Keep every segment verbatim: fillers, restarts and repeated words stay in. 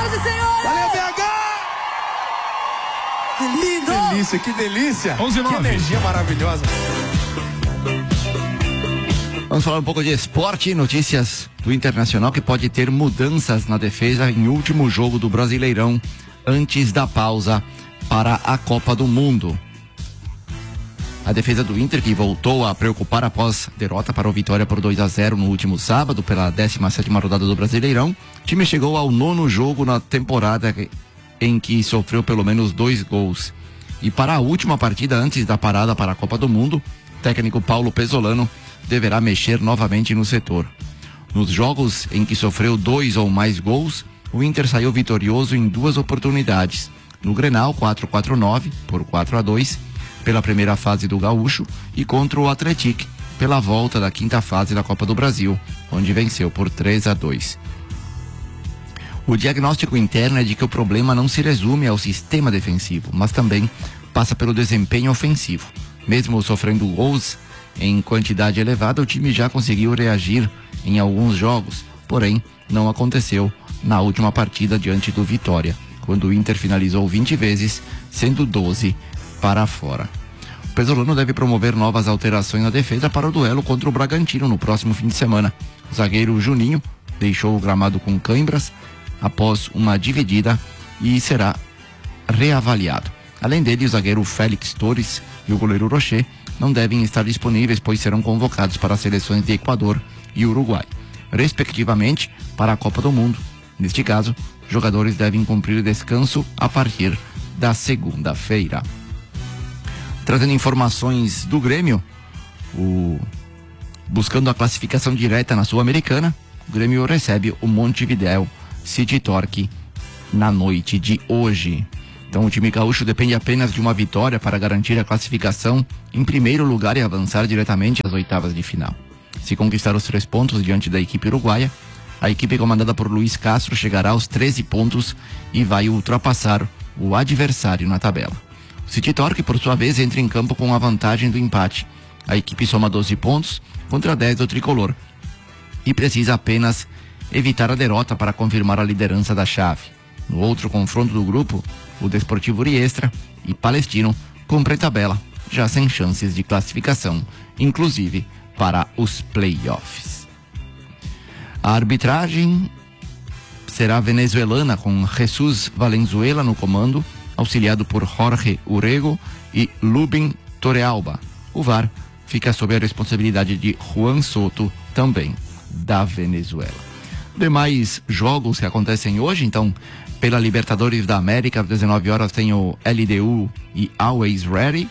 senhoras e senhores! Valeu, B H! Que lindo! Que delícia, que delícia! onze e nove. Que energia maravilhosa. Vamos falar um pouco de esporte, notícias do Internacional que pode ter mudanças na defesa em último jogo do Brasileirão antes da pausa para a Copa do Mundo. A defesa do Inter, que voltou a preocupar após derrota para o Vitória por dois a zero no último sábado pela décima sétima rodada do Brasileirão, o time chegou ao nono jogo na temporada em que sofreu pelo menos dois gols. E para a última partida antes da parada para a Copa do Mundo, o técnico Paulo Pesolano deverá mexer novamente no setor. Nos jogos em que sofreu dois ou mais gols, o Inter saiu vitorioso em duas oportunidades. No Grenal quatro a quatro nove por quatro a dois, pela primeira fase do Gaúcho, e contra o Atlético pela volta da quinta fase da Copa do Brasil, onde venceu por três a dois. O diagnóstico interno é de que o problema não se resume ao sistema defensivo, mas também passa pelo desempenho ofensivo. Mesmo sofrendo gols em quantidade elevada, o time já conseguiu reagir em alguns jogos, porém não aconteceu na última partida diante do Vitória, quando o Inter finalizou vinte vezes, sendo doze para fora. O Pesolano deve promover novas alterações na defesa para o duelo contra o Bragantino no próximo fim de semana. O zagueiro Juninho deixou o gramado com câimbras após uma dividida e será reavaliado. Além dele, o zagueiro Félix Torres e o goleiro Rocher não devem estar disponíveis, pois serão convocados para as seleções de Equador e Uruguai, respectivamente, para a Copa do Mundo. Neste caso, jogadores devem cumprir descanso a partir da segunda-feira. Trazendo informações do Grêmio, o... buscando a classificação direta na Sul-Americana, o Grêmio recebe o Montevideo City Torque na noite de hoje. Então o time gaúcho depende apenas de uma vitória para garantir a classificação em primeiro lugar e avançar diretamente às oitavas de final. Se conquistar os três pontos diante da equipe uruguaia, a equipe comandada por Luiz Castro chegará aos treze pontos e vai ultrapassar o adversário na tabela. O City Torque, por sua vez, entra em campo com a vantagem do empate. A equipe soma doze pontos contra dez do tricolor e precisa apenas evitar a derrota para confirmar a liderança da chave. No outro confronto do grupo, o Desportivo Riestra e Palestino cumprem tabela, já sem chances de classificação, inclusive para os playoffs. A arbitragem será venezuelana, com Jesus Valenzuela no comando, auxiliado por Jorge Urrego e Lubin Torrealba. O V A R fica sob a responsabilidade de Juan Soto, também da Venezuela. Demais jogos que acontecem hoje, então, pela Libertadores da América, às dezenove horas tem o L D U e Always Ready,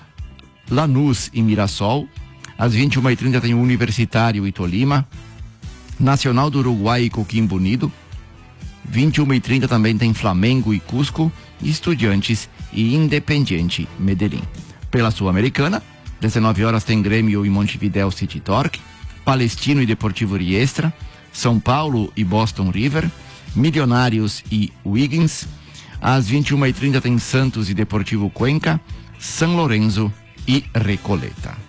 Lanús e Mirassol, às vinte e uma e trinta tem o Universitário e Tolima, Nacional do Uruguai e Coquimbo Unido, vinte e uma e trinta também tem Flamengo e Cusco, Estudiantes e Independiente Medellín. Pela Sul-Americana, dezenove horas tem Grêmio e Montevideo City Torque, Palestino e Deportivo Riestra, São Paulo e Boston River, Milionários e Wiggins. Às vinte e uma e trinta tem Santos e Deportivo Cuenca, São Lourenço e Recoleta.